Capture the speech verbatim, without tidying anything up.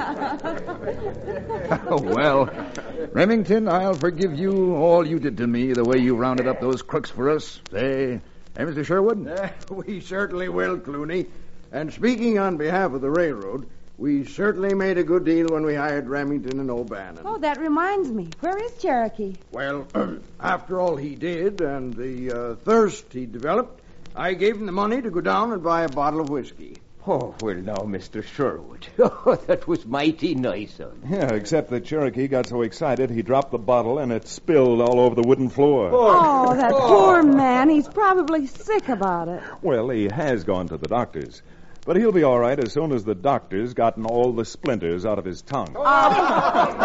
Well, Remington, I'll forgive you all you did to me, the way you rounded up those crooks for us. Say, hey, Mister Sherwood? Uh, we certainly will, Clooney. And speaking on behalf of the railroad, we certainly made a good deal when we hired Remington and O'Bannon. Oh, that reminds me. Where is Cherokee? Well, after all he did and the uh, thirst he developed, I gave him the money to go down and buy a bottle of whiskey. Oh, well, now, Mister Sherwood. Oh, that was mighty nice of you. Yeah, except that Cherokee got so excited he dropped the bottle and it spilled all over the wooden floor. Oh, that poor man. He's probably sick about it. Well, he has gone to the doctor's. But he'll be all right as soon as the doctor's gotten all the splinters out of his tongue.